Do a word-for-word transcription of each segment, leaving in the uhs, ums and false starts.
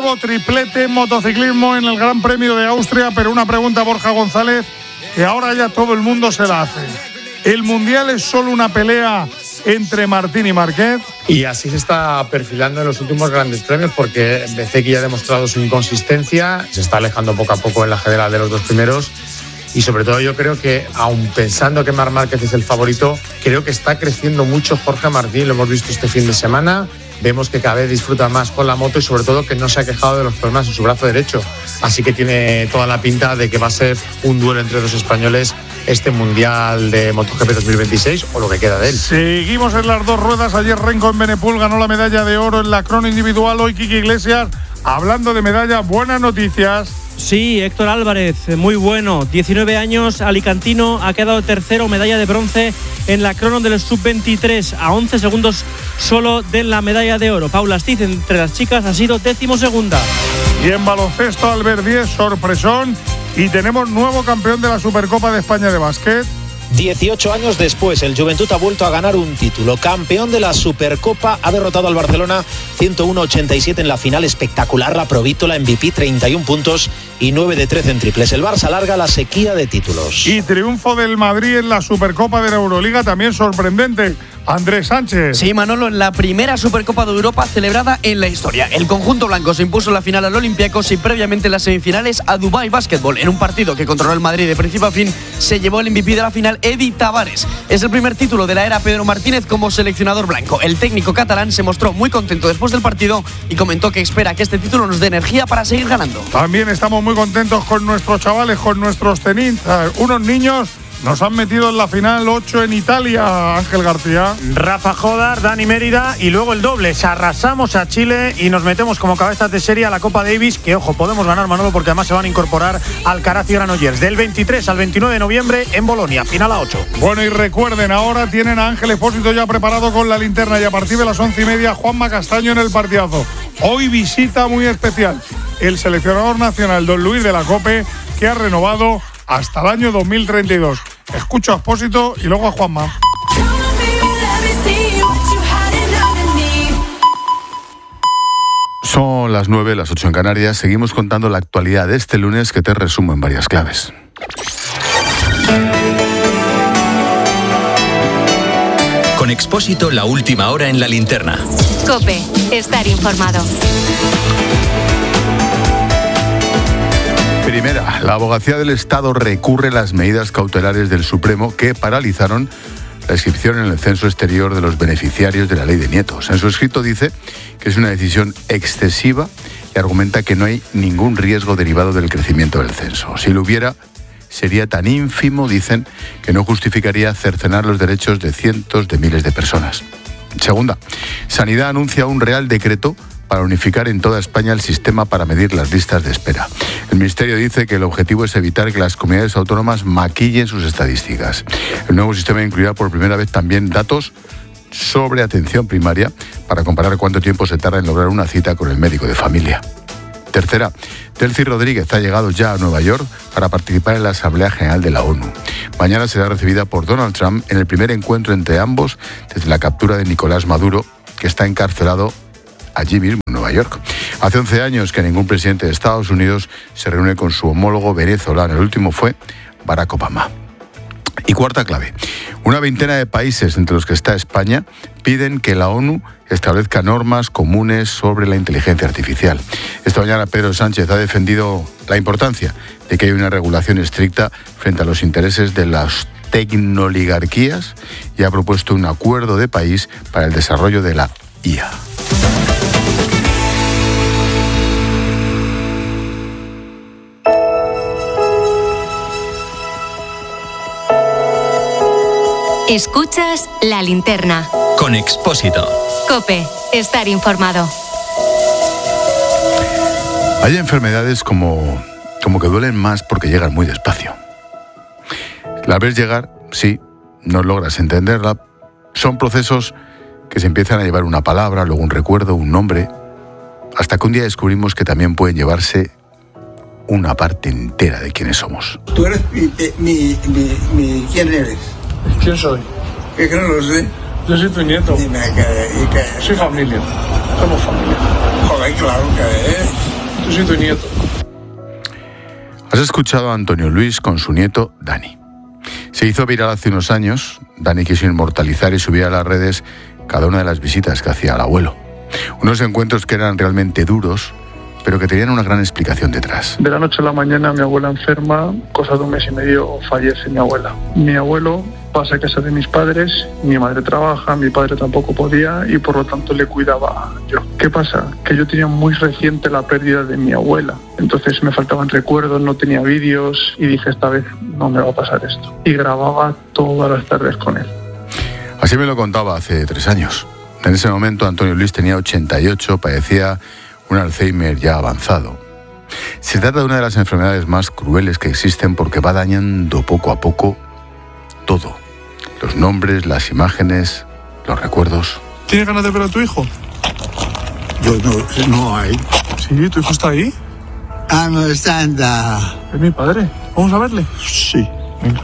nuevo triplete en motociclismo en el Gran Premio de Austria, pero una pregunta a Borja González, que ahora ya todo el mundo se la hace. ¿El Mundial es solo una pelea entre Martín y Márquez? Y así se está perfilando en los últimos grandes premios, porque Bezzecchi ya ha demostrado su inconsistencia, se está alejando poco a poco en la general de los dos primeros. Y sobre todo yo creo que, aun pensando que Marc Márquez es el favorito, creo que está creciendo mucho Jorge Martín. Lo hemos visto este fin de semana. Vemos que cada vez disfruta más con la moto y sobre todo que no se ha quejado de los problemas en su brazo derecho. Así que tiene toda la pinta de que va a ser un duelo entre dos españoles este Mundial de MotoGP dos mil veintiséis, o lo que queda de él. Seguimos en las dos ruedas. Ayer Renko en Benepul ganó la medalla de oro en la crono individual. Hoy Kiki Iglesias, hablando de medalla, buenas noticias. Sí, Héctor Álvarez, muy bueno, diecinueve años, alicantino, ha quedado tercero, medalla de bronce en la crono del sub veintitrés, a once segundos solo de la medalla de oro. Paula Astiz, entre las chicas, ha sido decimosegunda. Y en baloncesto, Albert Díez, sorpresón, y tenemos nuevo campeón de la Supercopa de España de básquet. dieciocho años después, el Juventud ha vuelto a ganar un título. Campeón de la Supercopa, ha derrotado al Barcelona ciento uno a ochenta y siete en la final. Espectacular la Provítola, M V P, treinta y un puntos y nueve de trece en triples. El Barça alarga la sequía de títulos. Y triunfo del Madrid en la Supercopa de la Euroliga, también sorprendente. Andrés Sánchez. Sí, Manolo, en la primera Supercopa de Europa celebrada en la historia. El conjunto blanco se impuso en la final al Olympiacos y previamente en las semifinales a Dubai Basketball. En un partido que controló el Madrid de principio a fin, se llevó el M V P de la final Edi Tavares. Es el primer título de la era Pedro Martínez como seleccionador blanco. El técnico catalán se mostró muy contento después del partido y comentó que espera que este título nos dé energía para seguir ganando. También estamos muy contentos con nuestros chavales, con nuestros tenistas, unos niños. Nos han metido en la final ocho en Italia, Ángel García. Rafa Jodar, Dani Mérida y luego el dobles. Arrasamos a Chile y nos metemos como cabezas de serie a la Copa Davis, que ojo, podemos ganar, Manolo, porque además se van a incorporar Alcaraz y Granollers del veintitrés al veintinueve de noviembre en Bolonia, final a ocho. Bueno, y recuerden, ahora tienen a Ángel Expósito ya preparado con la linterna y a partir de las once y media Juanma Castaño en el partidazo. Hoy visita muy especial el seleccionador nacional, don Luis de la Cope, que ha renovado hasta el año dos mil treinta y dos. Escucho a Expósito y luego a Juanma. Son las nueve, las ocho en Canarias. Seguimos contando la actualidad de este lunes, que te resumo en varias claves. Con Expósito, la última hora en la linterna. COPE, estar informado. Primera, la Abogacía del Estado recurre las medidas cautelares del Supremo que paralizaron la inscripción en el censo exterior de los beneficiarios de la ley de nietos. En su escrito dice que es una decisión excesiva y argumenta que no hay ningún riesgo derivado del crecimiento del censo. Si lo hubiera, sería tan ínfimo, dicen, que no justificaría cercenar los derechos de cientos de miles de personas. Segunda, Sanidad anuncia un real decreto para unificar en toda España el sistema para medir las listas de espera. El Ministerio dice que el objetivo es evitar que las comunidades autónomas maquillen sus estadísticas. El nuevo sistema incluirá por primera vez también datos sobre atención primaria para comparar cuánto tiempo se tarda en lograr una cita con el médico de familia. Tercera, Delcy Rodríguez ha llegado ya a Nueva York para participar en la Asamblea General de la ONU. Mañana será recibida por Donald Trump en el primer encuentro entre ambos desde la captura de Nicolás Maduro, que está encarcelado allí mismo en Nueva York. Hace once años que ningún presidente de Estados Unidos se reúne con su homólogo venezolano. El último fue Barack Obama. Y cuarta clave, una veintena de países, entre los que está España, piden que la ONU establezca normas comunes sobre la inteligencia artificial. Esta mañana Pedro Sánchez ha defendido la importancia de que haya una regulación estricta frente a los intereses de las tecnoligarquías y ha propuesto un acuerdo de país para el desarrollo de la I A. Escuchas La Linterna. Con Expósito. COPE, estar informado. Hay enfermedades como, como que duelen más porque llegan muy despacio. La ves llegar, sí, no logras entenderla. Son procesos que se empiezan a llevar una palabra, luego un recuerdo, un nombre, hasta que un día descubrimos que también pueden llevarse una parte entera de quienes somos. Tú eres mi... mi, mi, mi ¿quién eres? ¿Quién soy? Es que no lo sé. Yo soy tu nieto. Dime que... que soy familia. Somos familia. Joder, claro que es. Yo soy tu nieto. Has escuchado a Antonio Luis con su nieto Dani. Se hizo viral hace unos años. Dani quiso inmortalizar y subir a las redes cada una de las visitas que hacía al abuelo. Unos encuentros que eran realmente duros, pero que tenían una gran explicación detrás. De la noche a la mañana mi abuela enferma, cosa de un mes y medio fallece mi abuela. Mi abuelo pasa a casa de mis padres, mi madre trabaja, mi padre tampoco podía y por lo tanto le cuidaba yo. ¿Qué pasa? Que yo tenía muy reciente la pérdida de mi abuela, entonces me faltaban recuerdos, no tenía vídeos y dije esta vez no me va a pasar esto. Y grababa todas las tardes con él. Así me lo contaba hace tres años. En ese momento Antonio Luis tenía ochenta y ocho, padecía un Alzheimer ya avanzado. Se trata de una de las enfermedades más crueles que existen porque va dañando poco a poco todo. Los nombres, las imágenes, los recuerdos. ¿Tienes ganas de ver a tu hijo? Yo no, no hay. Sí, tu hijo está ahí. Ah, no está, anda. Es mi padre. ¿Vamos a verle? Sí. Venga.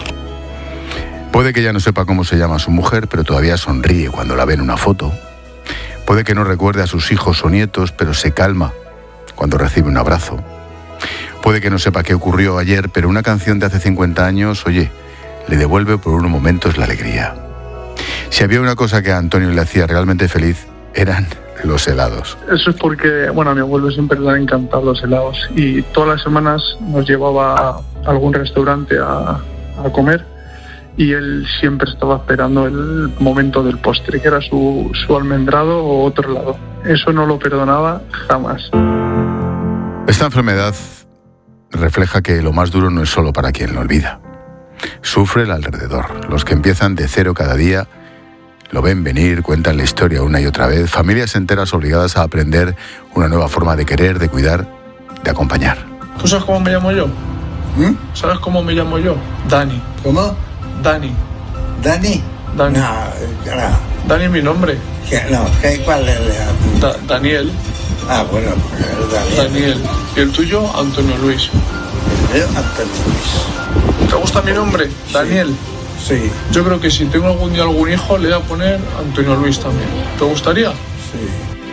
Puede que ya no sepa cómo se llama su mujer, pero todavía sonríe cuando la ve en una foto. Puede que no recuerde a sus hijos o nietos, pero se calma cuando recibe un abrazo. Puede que no sepa qué ocurrió ayer, pero una canción de hace cincuenta años, oye, le devuelve por unos momentos la alegría. Si había una cosa que a Antonio le hacía realmente feliz, eran los helados. Eso es porque, bueno, a mi abuelo siempre le han encantado los helados y todas las semanas nos llevaba a algún restaurante a, a comer y él siempre estaba esperando el momento del postre, que era su, su almendrado o otro helado. Eso no lo perdonaba jamás. Esta enfermedad refleja que lo más duro no es solo para quien lo olvida. Sufre el alrededor. Los que empiezan de cero cada día lo ven venir, cuentan la historia una y otra vez. Familias enteras obligadas a aprender una nueva forma de querer, de cuidar, de acompañar. ¿Tú sabes cómo me llamo yo? ¿Mm? ¿Sabes cómo me llamo yo? Dani. ¿Cómo? Dani. ¿Dani? Dani. No, no. Dani es mi nombre. ¿Qué? No, ¿qué, ¿cuál es el Da- Daniel. Ah, bueno, pues es Daniel. Daniel. Y el tuyo, Antonio Luis. El Antonio Luis. ¿Te gusta mi nombre? Daniel. Sí, Yo creo que si tengo algún día algún hijo, le voy a poner Antonio Luis también. ¿Te gustaría? sí.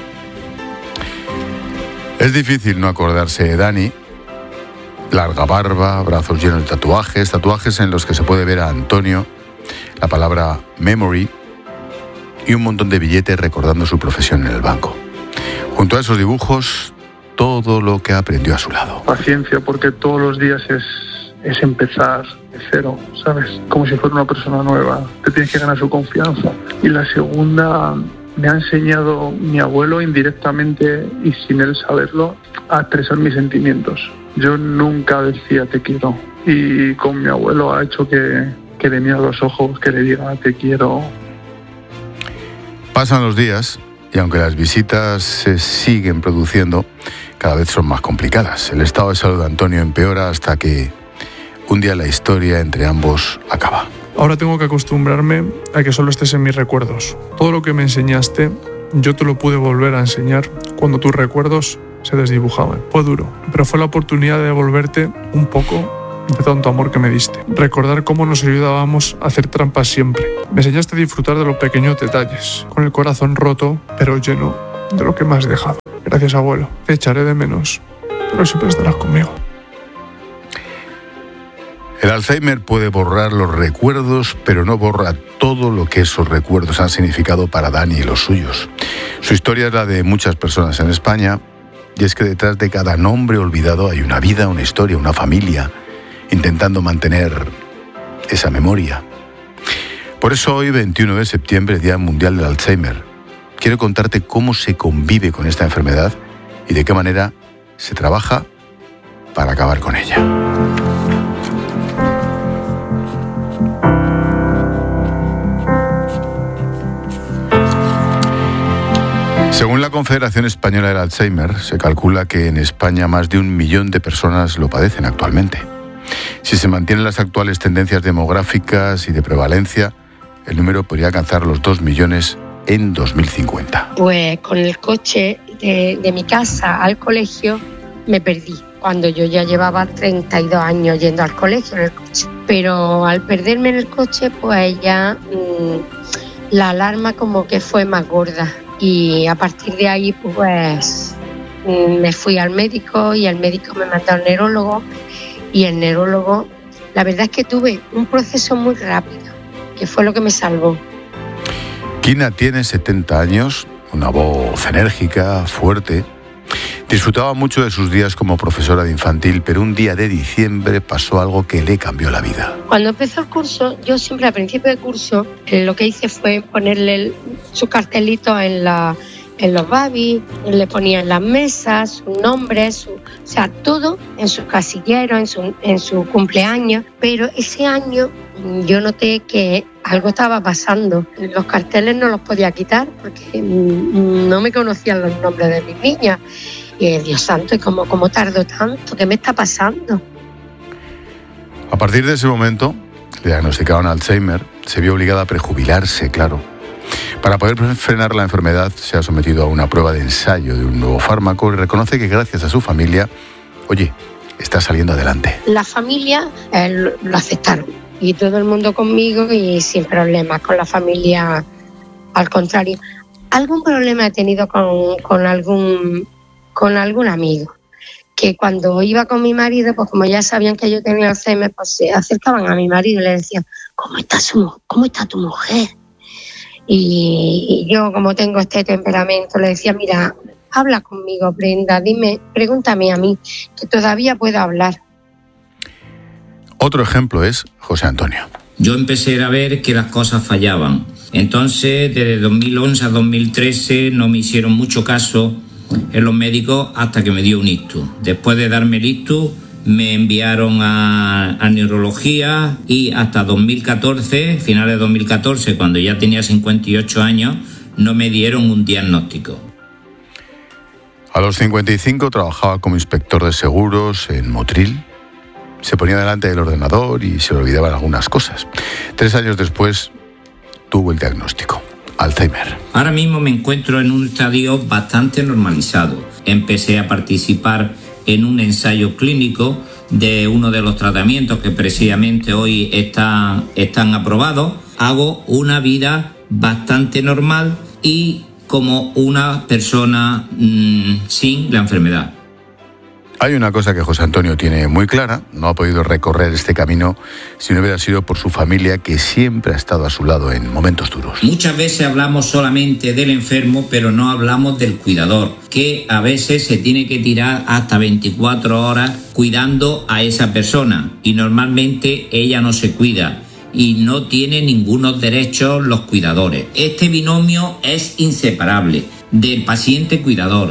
Es difícil no acordarse de Dani. Larga barba, brazos llenos de tatuajes, tatuajes en los que se puede ver a Antonio, la palabra memory y un montón de billetes recordando su profesión en el banco. Junto a esos dibujos, todo lo que aprendió a su lado. Paciencia, porque todos los días es, es empezar de cero, ¿sabes? Como si fuera una persona nueva. Te tienes que ganar su confianza. Y la segunda, me ha enseñado mi abuelo indirectamente y sin él saberlo a expresar mis sentimientos. Yo nunca decía te quiero. Y con mi abuelo ha hecho que, que le mire a los ojos, que le diga te quiero. Pasan los días y aunque las visitas se siguen produciendo, cada vez son más complicadas. El estado de salud de Antonio empeora hasta que un día la historia entre ambos acaba. Ahora tengo que acostumbrarme a que solo estés en mis recuerdos. Todo lo que me enseñaste, yo te lo pude volver a enseñar cuando tus recuerdos se desdibujaban. Fue duro, pero fue la oportunidad de devolverte un poco de tanto amor que me diste. Recordar cómo nos ayudábamos a hacer trampas siempre. Me enseñaste a disfrutar de los pequeños detalles, con el corazón roto, pero lleno de lo que me has dejado. Gracias, abuelo. Te echaré de menos, pero siempre estarás conmigo. El Alzheimer puede borrar los recuerdos, pero no borra todo lo que esos recuerdos han significado para Dani y los suyos. Su historia es la de muchas personas en España, y es que detrás de cada nombre olvidado hay una vida, una historia, una familia, intentando mantener esa memoria. Por eso hoy, veintiuno de septiembre, Día Mundial del Alzheimer, quiero contarte cómo se convive con esta enfermedad y de qué manera se trabaja para acabar con ella. Según la Confederación Española del Alzheimer, se calcula que en España más de un millón de personas lo padecen actualmente. Si se mantienen las actuales tendencias demográficas y de prevalencia, el número podría alcanzar los dos millones en dos mil cincuenta. Pues con el coche de, de mi casa al colegio me perdí, cuando yo ya llevaba treinta y dos años yendo al colegio en el coche. Pero al perderme en el coche, pues ya mmm, la alarma como que fue más gorda. Y a partir de ahí, pues, me fui al médico y el médico me mandó al neurólogo y el neurólogo, la verdad es que tuve un proceso muy rápido, que fue lo que me salvó. Quina tiene setenta años, una voz enérgica, fuerte. Disfrutaba mucho de sus días como profesora de infantil, pero un día de diciembre pasó algo que le cambió la vida. Cuando empezó el curso, yo siempre al principio del curso eh, lo que hice fue ponerle el, su cartelito en, la, en los babis, le ponía en las mesas su nombre, su, o sea, todo en su casillero, en su, en su cumpleaños, pero ese año yo noté que algo estaba pasando. Los carteles no los podía quitar porque no me conocían los nombres de mis niñas. Y Dios santo, ¿y cómo, cómo tardó tanto? ¿Qué me está pasando? A partir de ese momento, le diagnosticaron Alzheimer, se vio obligada a prejubilarse, claro. Para poder frenar la enfermedad, se ha sometido a una prueba de ensayo de un nuevo fármaco y reconoce que gracias a su familia, oye, está saliendo adelante. La familia eh, lo, lo aceptaron y todo el mundo conmigo y sin problemas. Con la familia, al contrario. Algún problema he tenido con, con algún... con algún amigo, que cuando iba con mi marido, pues como ya sabían que yo tenía Alzheimer, pues se acercaban a mi marido y le decían, ¿cómo está, su, cómo está tu mujer? Y, y yo, como tengo este temperamento, le decía, mira, habla conmigo, Brenda, dime, pregúntame a mí, que todavía puedo hablar. Otro ejemplo es José Antonio. Yo empecé a ver que las cosas fallaban. Entonces, desde dos mil once a dos mil trece no me hicieron mucho caso en los médicos hasta que me dio un ictus. Después de darme el ictus, me enviaron a, a neurología y hasta dos mil catorce, finales de dos mil catorce, cuando ya tenía cincuenta y ocho años, no me dieron un diagnóstico. A los cincuenta y cinco trabajaba como inspector de seguros en Motril. Se ponía delante del ordenador y se le olvidaban algunas cosas. Tres años después tuvo el diagnóstico. Alzheimer. Ahora mismo me encuentro en un estadio bastante normalizado. Empecé a participar en un ensayo clínico de uno de los tratamientos que precisamente hoy está, están aprobados. Hago una vida bastante normal y como una persona mmm, sin la enfermedad. Hay una cosa que José Antonio tiene muy clara, no ha podido recorrer este camino si no hubiera sido por su familia, que siempre ha estado a su lado en momentos duros. Muchas veces hablamos solamente del enfermo, pero no hablamos del cuidador, que a veces se tiene que tirar hasta veinticuatro horas cuidando a esa persona y normalmente ella no se cuida y no tiene ningunos derechos los cuidadores. Este binomio es inseparable del paciente-cuidador.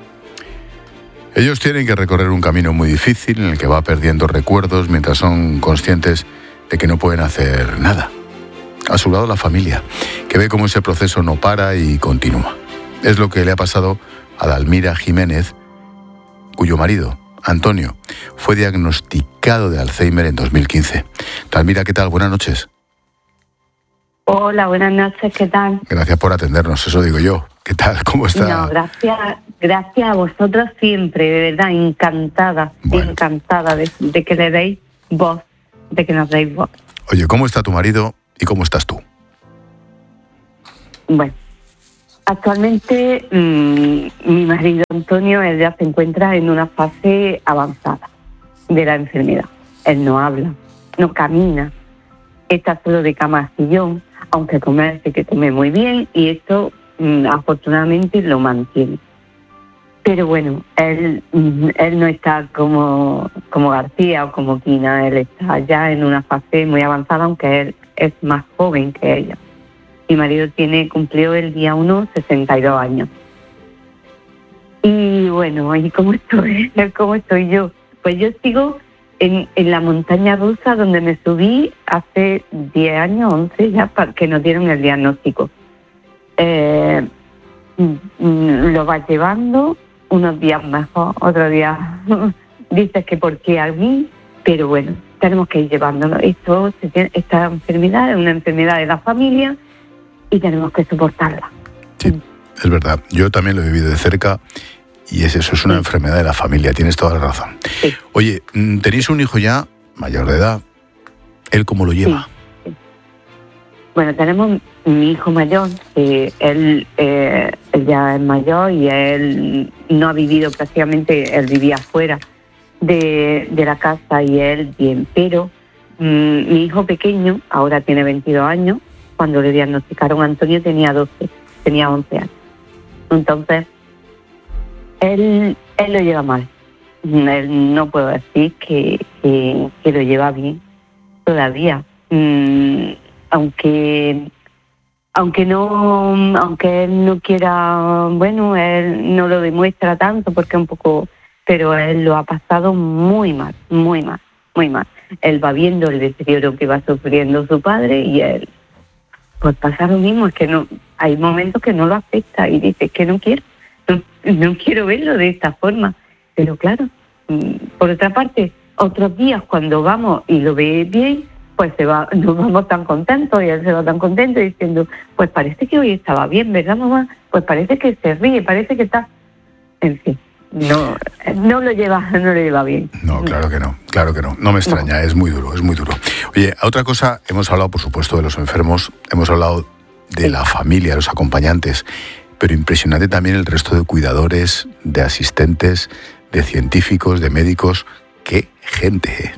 Ellos tienen que recorrer un camino muy difícil en el que va perdiendo recuerdos mientras son conscientes de que no pueden hacer nada. A su lado la familia, que ve cómo ese proceso no para y continúa. Es lo que le ha pasado a Dalmira Jiménez, cuyo marido, Antonio, fue diagnosticado de Alzheimer en dos mil quince. Dalmira, ¿qué tal? Buenas noches. Hola, buenas noches, ¿qué tal? Gracias por atendernos, eso digo yo. ¿Qué tal? ¿Cómo está? No, gracias, gracias a vosotros siempre, de verdad, encantada, bueno. encantada de, de que le deis voz, de que nos deis voz. Oye, ¿cómo está tu marido y cómo estás tú? Bueno, actualmente mmm, mi marido Antonio, él ya se encuentra en una fase avanzada de la enfermedad. Él no habla, no camina, está solo de cama a sillón, aunque comer sé que come muy bien y esto afortunadamente lo mantiene. Pero bueno, él, él no está como, como García o como Quina, él está ya en una fase muy avanzada, aunque él es más joven que ella. Mi marido tiene cumplió el día uno sesenta y dos años. Y bueno, ¿y cómo estoy? ¿Cómo estoy yo? Pues yo sigo en, en la montaña rusa donde me subí hace diez años, once ya, para que nos dieron el diagnóstico. Eh, lo vas llevando, unos días mejor, otros días dices que por qué a mí, pero bueno, tenemos que ir llevándolo. Esto, esta enfermedad es una enfermedad de la familia y tenemos que soportarla. Sí, es verdad. Yo también lo he vivido de cerca y es eso, es una sí. enfermedad de la familia, tienes toda la razón. Sí. Oye, tenéis un hijo ya mayor de edad, ¿él cómo lo lleva? Sí. Bueno, tenemos mi hijo mayor, que él, eh, él ya es mayor y él no ha vivido prácticamente, él vivía afuera de, de la casa y él bien, pero mmm, mi hijo pequeño, ahora tiene veintidós años, cuando le diagnosticaron a Antonio tenía doce, tenía once años. Entonces, él, él lo lleva mal. Él, no puedo decir que, que, que lo lleva bien todavía. Mm, aunque aunque no aunque él no quiera, bueno, él no lo demuestra tanto porque un poco, pero él lo ha pasado muy mal, muy mal, muy mal. Él va viendo el deterioro que va sufriendo su padre y él pues pasa lo mismo, es que no hay momentos que no lo afecta y dice que no quiero, no, no quiero verlo de esta forma, pero claro, por otra parte, otros días cuando vamos y lo ve bien, pues se va, nos vamos tan contentos y él se va tan contento diciendo, pues parece que hoy estaba bien, ¿verdad, mamá? Pues parece que se ríe, parece que está... En fin, no, no lo lleva, no lo lleva bien. No, claro que no, claro que no. No me extraña, no. es muy duro, es muy duro. Oye, otra cosa, hemos hablado, por supuesto, de los enfermos, hemos hablado de sí. la familia, los acompañantes, pero impresionante también el resto de cuidadores, de asistentes, de científicos, de médicos. ¡Qué gente!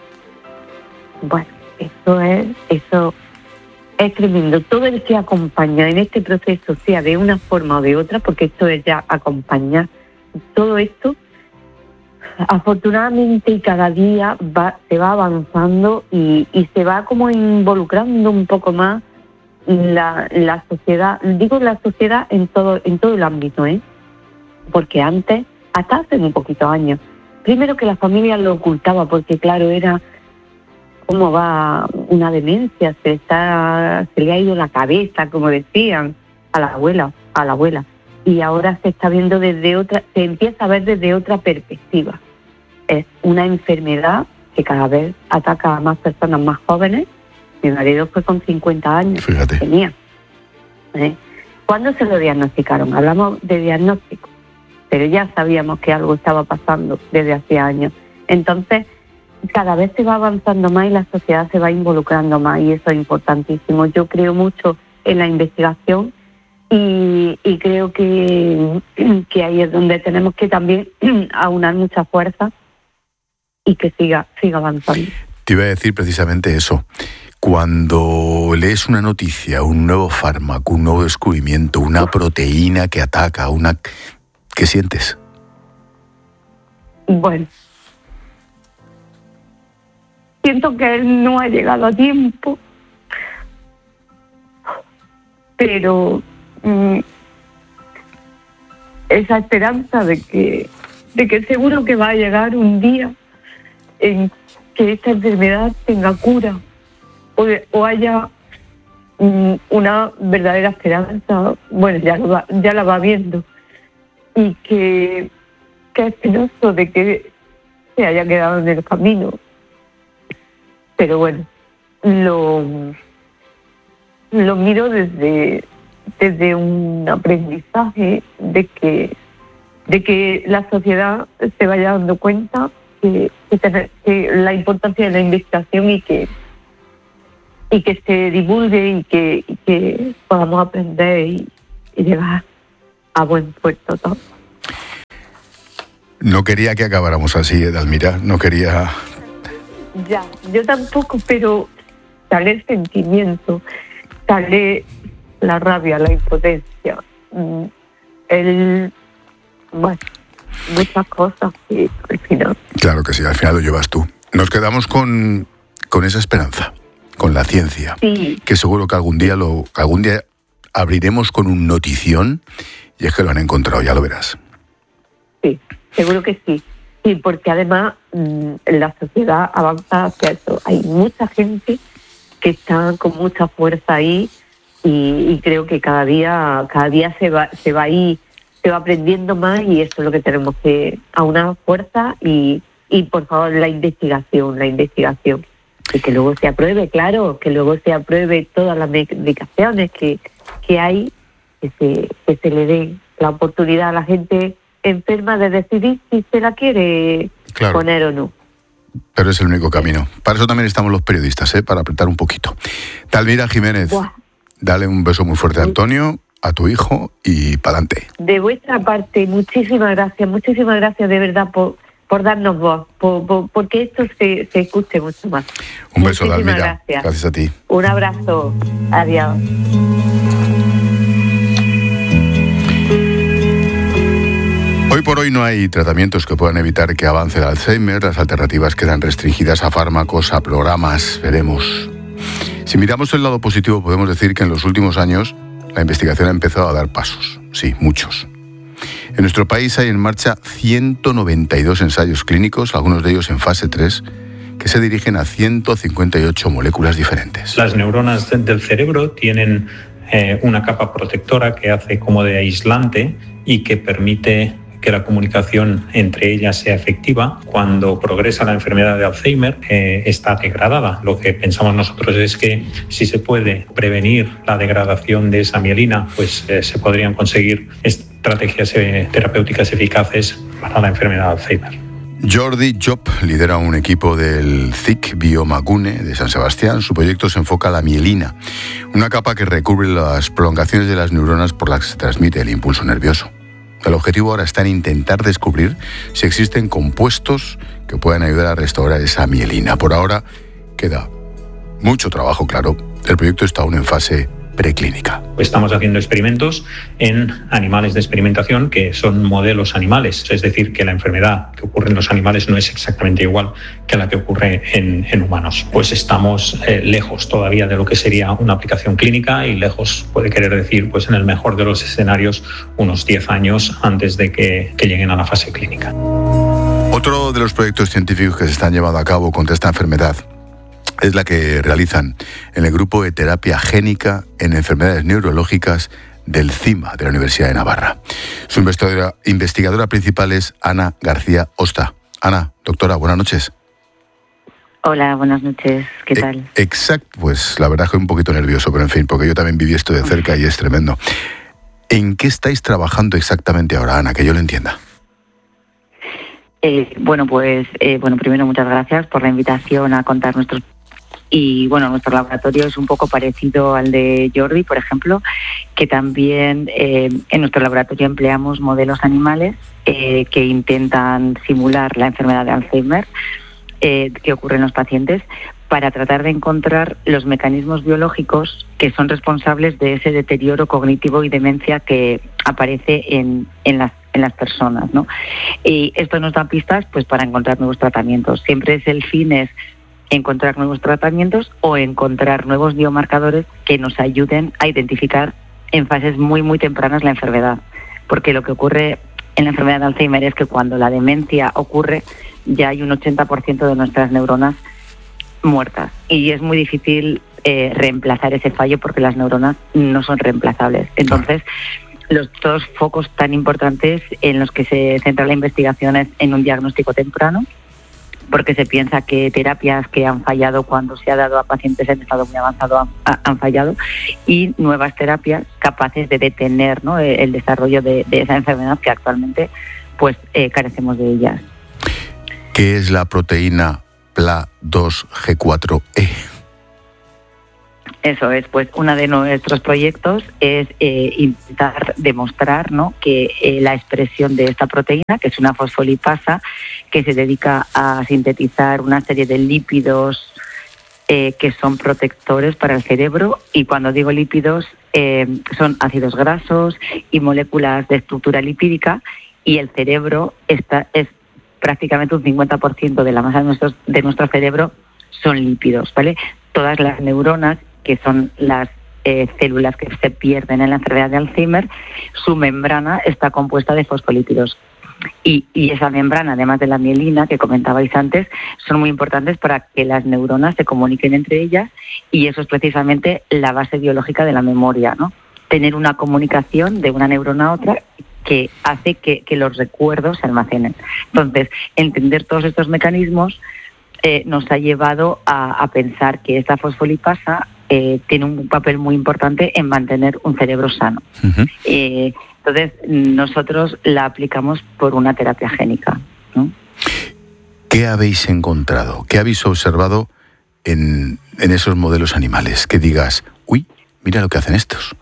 Bueno. Eso es, eso es tremendo. Todo el que acompaña en este proceso, sea de una forma o de otra, porque esto es ya acompañar, todo esto, afortunadamente y cada día va, se va avanzando y, y se va como involucrando un poco más la, la sociedad. Digo la sociedad en todo, en todo el ámbito, ¿eh? Porque antes, hasta hace un poquito años, primero que la familia lo ocultaba, porque claro, era... cómo va una demencia, se está, se le ha ido la cabeza, como decían, a la abuela, a la abuela. Y ahora se está viendo desde otra, se empieza a ver desde otra perspectiva. Es una enfermedad que cada vez ataca a más personas más jóvenes. Mi marido fue con cincuenta años. Fíjate. Tenía. ¿Eh? ¿Cuándo se lo diagnosticaron? Hablamos de diagnóstico, pero ya sabíamos que algo estaba pasando desde hacía años. Entonces, cada vez se va avanzando más y la sociedad se va involucrando más y eso es importantísimo. Yo creo mucho en la investigación y, y creo que, que ahí es donde tenemos que también aunar mucha fuerza y que siga, siga avanzando. Te iba a decir precisamente eso. Cuando lees una noticia, un nuevo fármaco, un nuevo descubrimiento, una proteína que ataca, una ¿qué sientes? Bueno, siento que él no ha llegado a tiempo, pero mmm, esa esperanza de que, de que seguro que va a llegar un día en que esta enfermedad tenga cura o, o haya mmm, una verdadera esperanza, bueno, ya, lo va, ya la va viendo, y que, que es penoso de que se haya quedado en el camino. Pero bueno, lo, lo miro desde, desde un aprendizaje de que, de que la sociedad se vaya dando cuenta que, que, tener, que la importancia de la investigación y que, y que se divulgue y que, y que podamos aprender y, y llegar a buen puerto todo. No quería que acabáramos así, Edelmira, no quería... Ya, yo tampoco, pero sale el sentimiento, sale la rabia, la impotencia, el, bueno, muchas cosas que al final... Claro que sí, al final lo llevas tú. Nos quedamos con, con esa esperanza, con la ciencia, sí. Que seguro que algún día lo algún día abriremos con un notición y es que lo han encontrado, ya lo verás. Sí, seguro que sí. Sí, porque además mmm, la sociedad avanza hacia eso. Hay mucha gente que está con mucha fuerza ahí y, y creo que cada día cada día se va se va ahí, se va aprendiendo más y eso es lo que tenemos que aunar fuerza y, y por favor la investigación, la investigación. Y que luego se apruebe, claro, que luego se apruebe todas las medicaciones que, que hay, que se, que se le den la oportunidad a la gente enferma de decidir si se la quiere claro. poner o no. pero es el único camino. Para eso también estamos los periodistas, ¿eh? Para apretar un poquito. Talmira Jiménez, Buah. Dale un beso muy fuerte a Antonio, a tu hijo y pa'lante. De vuestra parte, muchísimas gracias, muchísimas gracias de verdad por, por darnos voz, por, por, porque esto se, se escuche mucho más. Un beso, Dalmira. Gracias. Gracias a ti. Un abrazo. Adiós. Hoy por hoy no hay tratamientos que puedan evitar que avance el Alzheimer. Las alternativas quedan restringidas a fármacos, a programas. Veremos. Si miramos el lado positivo, podemos decir que en los últimos años la investigación ha empezado a dar pasos. Sí, muchos. En nuestro país hay en marcha ciento noventa y dos ensayos clínicos, algunos de ellos en fase tres, que se dirigen a ciento cincuenta y ocho moléculas diferentes. Las neuronas del cerebro tienen eh, una capa protectora que hace como de aislante y que permite que la comunicación entre ellas sea efectiva. Cuando progresa la enfermedad de Alzheimer, eh, está degradada. Lo que pensamos nosotros es que si se puede prevenir la degradación de esa mielina, pues eh, se podrían conseguir estrategias eh, terapéuticas eficaces para la enfermedad de Alzheimer. Jordi Job lidera un equipo del C I C Biomagune de San Sebastián. Su proyecto se enfoca a la mielina, una capa que recubre las prolongaciones de las neuronas por las que se transmite el impulso nervioso. El objetivo ahora está en intentar descubrir si existen compuestos que puedan ayudar a restaurar esa mielina. Por ahora queda mucho trabajo, claro. El proyecto está aún en fase preclínica. Estamos haciendo experimentos en animales de experimentación que son modelos animales, es decir, que la enfermedad que ocurre en los animales no es exactamente igual que la que ocurre en, en humanos. Pues estamos eh, lejos todavía de lo que sería una aplicación clínica y lejos puede querer decir, pues en el mejor de los escenarios, unos diez años antes de que, que lleguen a la fase clínica. Otro de los proyectos científicos que se están llevando a cabo contra esta enfermedad es la que realizan en el grupo de terapia génica en enfermedades neurológicas del CIMA de la Universidad de Navarra. Su investigadora, investigadora principal es Ana García Osta. Ana, doctora, buenas noches. Hola, buenas noches. ¿Qué tal? Eh, exacto, pues la verdad es que un poquito nervioso, pero en fin, porque yo también viví esto de cerca y es tremendo. ¿En qué estáis trabajando exactamente ahora, Ana, que yo lo entienda? Eh, bueno, pues eh, bueno, primero muchas gracias por la invitación a contar nuestros. Y bueno, nuestro laboratorio es un poco parecido al de Jordi, por ejemplo, que también eh, en nuestro laboratorio empleamos modelos animales eh, que intentan simular la enfermedad de Alzheimer eh, que ocurre en los pacientes para tratar de encontrar los mecanismos biológicos que son responsables de ese deterioro cognitivo y demencia que aparece en, en las en las personas, ¿no? Y esto nos da pistas pues para encontrar nuevos tratamientos. Siempre es el fin es encontrar nuevos tratamientos o encontrar nuevos biomarcadores que nos ayuden a identificar en fases muy, muy tempranas la enfermedad. Porque lo que ocurre en la enfermedad de Alzheimer es que cuando la demencia ocurre ya hay un ochenta por ciento de nuestras neuronas muertas. Y es muy difícil eh, reemplazar ese fallo porque las neuronas no son reemplazables. Entonces, los dos focos tan importantes en los que se centra la investigación es en un diagnóstico temprano, porque se piensa que terapias que han fallado cuando se ha dado a pacientes en estado muy avanzado han, han fallado, y nuevas terapias capaces de detener, ¿no?, el desarrollo de, de esa enfermedad que actualmente pues eh, carecemos de ellas. ¿Qué es la proteína P L A dos G cuatro E? Eso es, pues uno de nuestros proyectos es eh, intentar demostrar, ¿no?, que eh, la expresión de esta proteína, que es una fosfolipasa, que se dedica a sintetizar una serie de lípidos eh, que son protectores para el cerebro, y cuando digo lípidos eh, son ácidos grasos y moléculas de estructura lipídica, y el cerebro está, es prácticamente un cincuenta por ciento de la masa de nuestro, de nuestro cerebro son lípidos, ¿vale? Todas las neuronas, que son las eh, células que se pierden en la enfermedad de Alzheimer, su membrana está compuesta de fosfolípidos. Y, y esa membrana, además de la mielina que comentabais antes, son muy importantes para que las neuronas se comuniquen entre ellas, y eso es precisamente la base biológica de la memoria, ¿no? Tener una comunicación de una neurona a otra que hace que, que los recuerdos se almacenen. Entonces, entender todos estos mecanismos eh, nos ha llevado a, a pensar que esta fosfolipasa Eh, tiene un papel muy importante en mantener un cerebro sano. Uh-huh. Eh, entonces, nosotros la aplicamos por una terapia génica, ¿no? ¿Qué habéis encontrado? ¿Qué habéis observado en, en esos modelos animales? Que digas, uy, mira lo que hacen estos.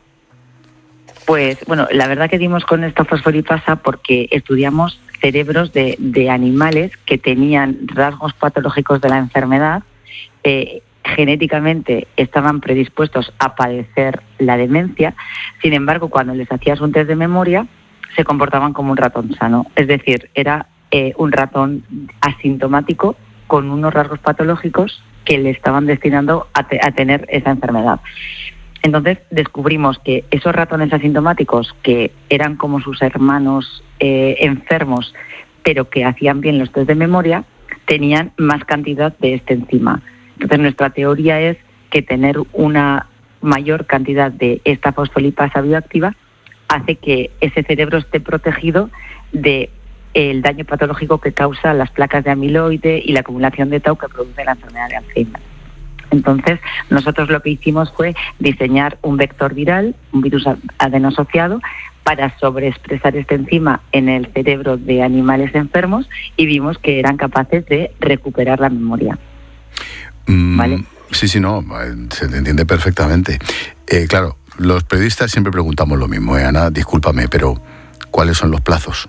Pues bueno, la verdad que dimos con esta fosfolipasa porque estudiamos cerebros de, de animales que tenían rasgos patológicos de la enfermedad, eh, genéticamente estaban predispuestos a padecer la demencia. Sin embargo, cuando les hacías un test de memoria, se comportaban como un ratón sano. Es decir, era eh, un ratón asintomático con unos rasgos patológicos que le estaban destinando a, te, a tener esa enfermedad. Entonces descubrimos que esos ratones asintomáticos, que eran como sus hermanos eh, enfermos, pero que hacían bien los test de memoria, tenían más cantidad de este enzima. Entonces nuestra teoría es que tener una mayor cantidad de esta fosfolipasa bioactiva hace que ese cerebro esté protegido de el daño patológico que causa las placas de amiloide y la acumulación de tau que produce la enfermedad de Alzheimer. Entonces, nosotros lo que hicimos fue diseñar un vector viral, un virus adenosociado, para sobreexpresar este enzima en el cerebro de animales enfermos y vimos que eran capaces de recuperar la memoria. Mm, ¿Vale? Sí, sí, no, se te entiende perfectamente. Eh, claro, los periodistas siempre preguntamos lo mismo, ¿eh, Ana? Discúlpame, pero ¿cuáles son los plazos?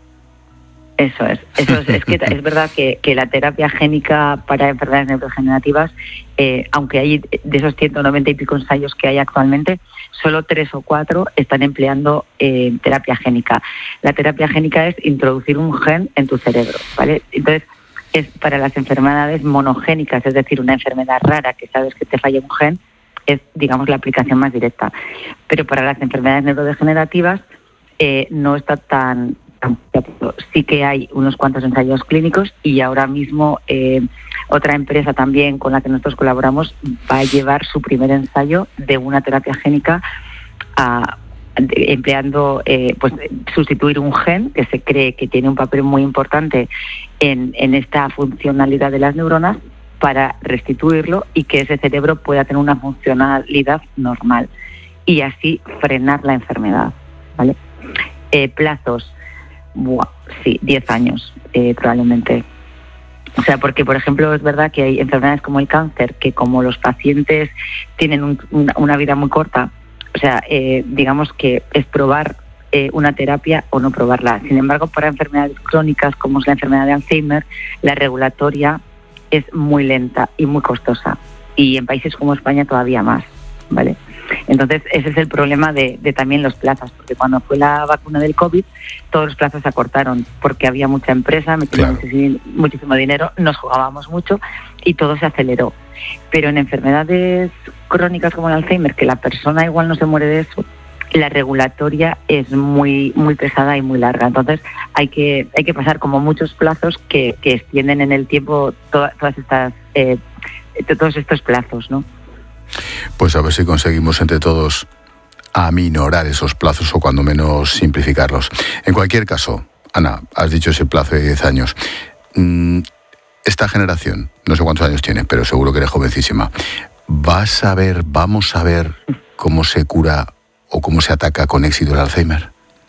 Eso es, eso es, es que es verdad que, que la terapia génica para enfermedades neurodegenerativas, eh, aunque hay de esos ciento noventa y pico ensayos que hay actualmente, solo tres o cuatro están empleando eh, terapia génica. La terapia génica es introducir un gen en tu cerebro, ¿vale? Entonces, es para las enfermedades monogénicas, es decir, una enfermedad rara que sabes que te falla un gen, es, digamos, la aplicación más directa. Pero para las enfermedades neurodegenerativas eh, no está tan... Sí que hay unos cuantos ensayos clínicos y ahora mismo eh, otra empresa también con la que nosotros colaboramos va a llevar su primer ensayo de una terapia génica a, de, empleando eh, pues sustituir un gen que se cree que tiene un papel muy importante en, en esta funcionalidad de las neuronas para restituirlo y que ese cerebro pueda tener una funcionalidad normal y así frenar la enfermedad, ¿vale? Eh, plazos. Buah, sí, diez años, eh, probablemente. O sea, porque, por ejemplo, es verdad que hay enfermedades como el cáncer, que como los pacientes tienen un, una, una vida muy corta, o sea, eh, digamos que es probar eh, una terapia o no probarla. Sin embargo, para enfermedades crónicas, como es la enfermedad de Alzheimer, la regulatoria es muy lenta y muy costosa. Y en países como España todavía más, ¿vale? Entonces, ese es el problema de, de también los plazos, porque cuando fue la vacuna del COVID, todos los plazos se acortaron, porque había mucha empresa, metíamos claro. muchísimo, muchísimo dinero, nos jugábamos mucho y todo se aceleró. Pero en enfermedades crónicas como el Alzheimer, que la persona igual no se muere de eso, la regulatoria es muy muy pesada y muy larga. Entonces, hay que hay que pasar como muchos plazos que, que extienden en el tiempo todas, todas estas eh, todos estos plazos, ¿no? Pues a ver si conseguimos entre todos aminorar esos plazos o cuando menos simplificarlos. En cualquier caso, Ana, has dicho ese plazo de diez años. Esta generación, no sé cuántos años tienes, pero seguro que eres jovencísima, ¿vas a ver, vamos a ver cómo se cura o cómo se ataca con éxito el Alzheimer?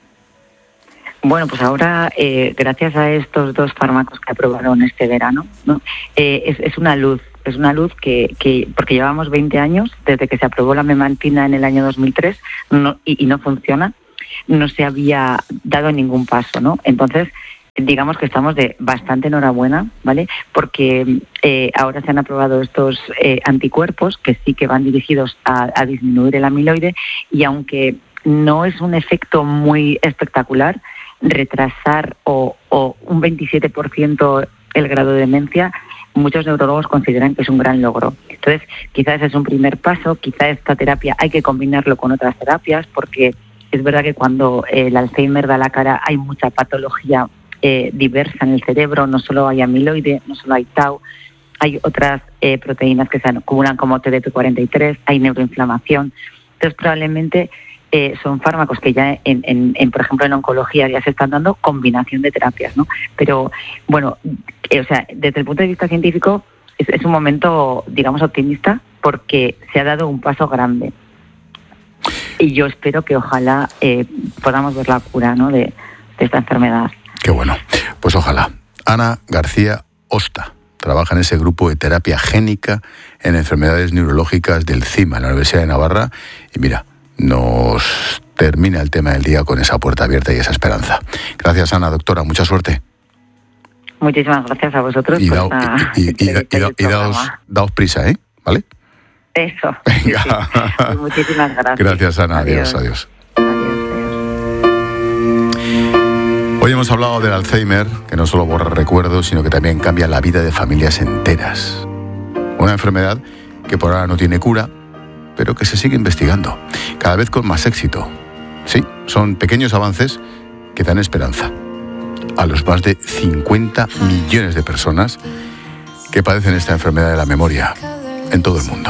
Bueno, pues ahora, eh, gracias a estos dos fármacos que aprobaron este verano, ¿no? eh, es, es una luz. Es una luz que, que, porque llevamos veinte años, desde que se aprobó la memantina en el año dos mil tres, no, y, y no funciona, no se había dado ningún paso, ¿no? Entonces, digamos que estamos de bastante enhorabuena, ¿vale? Porque eh, ahora se han aprobado estos eh, anticuerpos que sí que van dirigidos a, a disminuir el amiloide y aunque no es un efecto muy espectacular, retrasar o, o un veintisiete por ciento el grado de demencia, muchos neurólogos consideran que es un gran logro. Entonces, quizás es un primer paso, quizás esta terapia hay que combinarlo con otras terapias, porque es verdad que cuando el Alzheimer da la cara hay mucha patología eh, diversa en el cerebro, no solo hay amiloide, no solo hay tau, hay otras eh, proteínas que se acumulan como T D P cuarenta y tres, hay neuroinflamación. Entonces, probablemente eh, son fármacos que ya, en, en, en, por ejemplo, en oncología ya se están dando combinación de terapias, ¿no? Pero, bueno, eh, o sea, desde el punto de vista científico es, es un momento, digamos, optimista porque se ha dado un paso grande. Y yo espero que ojalá eh, podamos ver la cura, ¿no?, de, de esta enfermedad. Qué bueno. Pues ojalá. Ana García Osta. Trabaja en ese grupo de terapia génica en enfermedades neurológicas del CIMA, en la Universidad de Navarra. Y mira, nos termina el tema del día con esa puerta abierta y esa esperanza. Gracias, Ana, doctora. Mucha suerte. Muchísimas gracias a vosotros. Y, por da, esta, y, y, y, y, da, y daos, daos prisa, ¿eh? ¿Vale? Eso. Venga. Sí, sí. Pues muchísimas gracias. Gracias, Ana. Adiós, adiós. adiós. Hoy hemos hablado del Alzheimer, que no solo borra recuerdos, sino que también cambia la vida de familias enteras. Una enfermedad que por ahora no tiene cura, pero que se sigue investigando, cada vez con más éxito. Sí, son pequeños avances que dan esperanza a los más de cincuenta millones de personas que padecen esta enfermedad de la memoria en todo el mundo.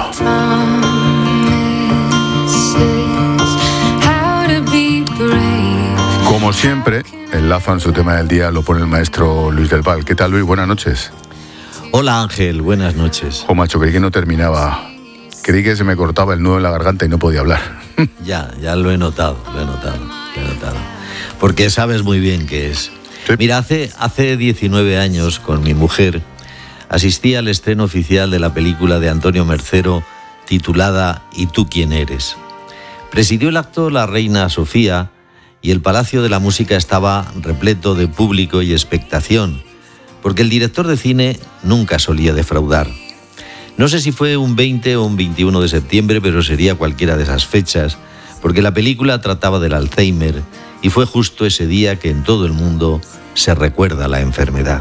Como siempre, el lazo en su tema del día lo pone el maestro Luis del Val. ¿Qué tal, Luis? Buenas noches. Hola, Ángel. Buenas noches. Jo, macho, creí que no terminaba. Creí que se me cortaba el nudo en la garganta y no podía hablar. Ya, ya lo he notado, lo he notado, lo he notado. Porque sabes muy bien qué es. ¿Sí? Mira, hace, hace diecinueve años, con mi mujer, asistí al estreno oficial de la película de Antonio Mercero titulada ¿Y tú quién eres? Presidió el acto la reina Sofía y el Palacio de la Música estaba repleto de público y expectación, porque el director de cine nunca solía defraudar. No sé si fue un veinte o un veintiuno de septiembre, pero sería cualquiera de esas fechas, porque la película trataba del Alzheimer y fue justo ese día que en todo el mundo se recuerda la enfermedad.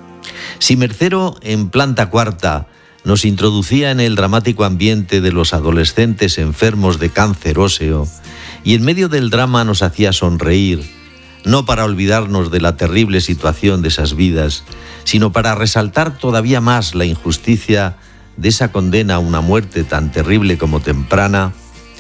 Si Mercero, en planta cuarta, nos introducía en el dramático ambiente de los adolescentes enfermos de cáncer óseo y en medio del drama nos hacía sonreír, no para olvidarnos de la terrible situación de esas vidas, sino para resaltar todavía más la injusticia de esa condena a una muerte tan terrible como temprana,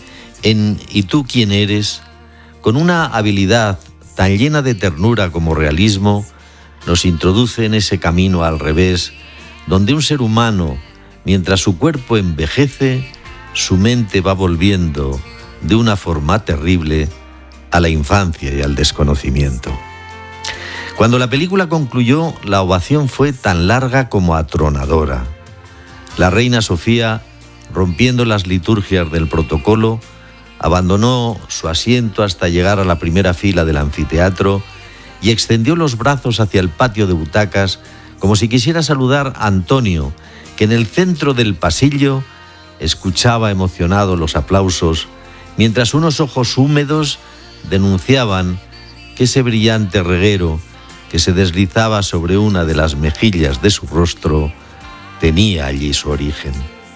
en ¿Y tú quién eres?, con una habilidad tan llena de ternura como realismo, nos introduce en ese camino al revés, donde un ser humano, mientras su cuerpo envejece, su mente va volviendo de una forma terrible a la infancia y al desconocimiento. Cuando la película concluyó, la ovación fue tan larga como atronadora. La reina Sofía, rompiendo las liturgias del protocolo, abandonó su asiento hasta llegar a la primera fila del anfiteatro y extendió los brazos hacia el patio de butacas como si quisiera saludar a Antonio, que en el centro del pasillo escuchaba emocionado los aplausos, mientras unos ojos húmedos denunciaban que ese brillante reguero que se deslizaba sobre una de las mejillas de su rostro tenía allí su origen.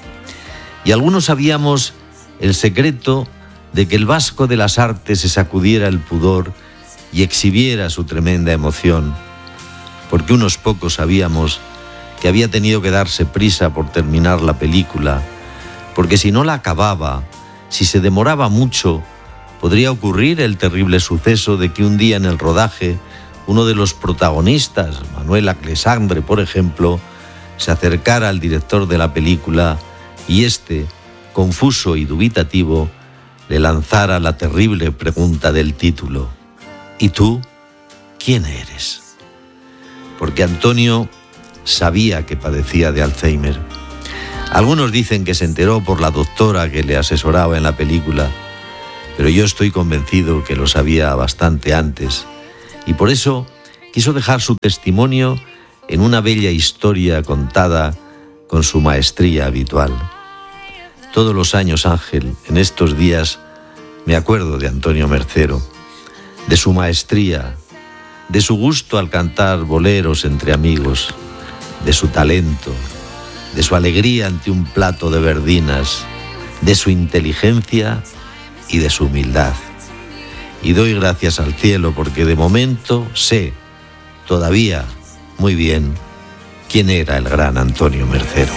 Y algunos sabíamos el secreto de que el vasco de las artes se sacudiera el pudor y exhibiera su tremenda emoción, porque unos pocos sabíamos que había tenido que darse prisa por terminar la película, porque si no la acababa, si se demoraba mucho, podría ocurrir el terrible suceso de que un día en el rodaje, uno de los protagonistas, Manuel Alexandre, por ejemplo, se acercara al director de la película y éste, confuso y dubitativo, le lanzara la terrible pregunta del título: ¿Y tú quién eres? Porque Antonio sabía que padecía de Alzheimer. Algunos dicen que se enteró por la doctora que le asesoraba en la película, pero yo estoy convencido que lo sabía bastante antes, y por eso quiso dejar su testimonio en una bella historia contada con su maestría habitual. Todos los años, Ángel, en estos días, me acuerdo de Antonio Mercero, de su maestría, de su gusto al cantar boleros entre amigos, de su talento, de su alegría ante un plato de verdinas, de su inteligencia y de su humildad. Y doy gracias al cielo porque de momento sé, todavía muy bien, quién era el gran Antonio Mercero.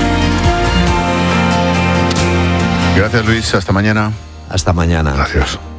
Gracias, Luis. Hasta mañana. Hasta mañana. Gracias.